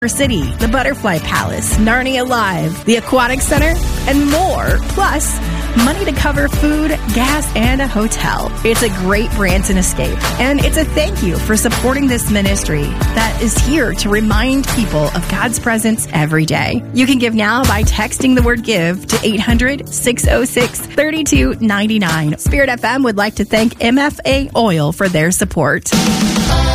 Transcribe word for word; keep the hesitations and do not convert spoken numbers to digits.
City, the Butterfly Palace, Narnia Live, the Aquatic Center, and more. Plus, money to cover food, gas, and a hotel. It's a great Branson escape, and it's a thank you for supporting this ministry that is here to remind people of God's presence every day. You can give now by texting the word give to eight hundred, six oh six, three two nine nine. Spirit F M would like to thank M F A Oil for their support.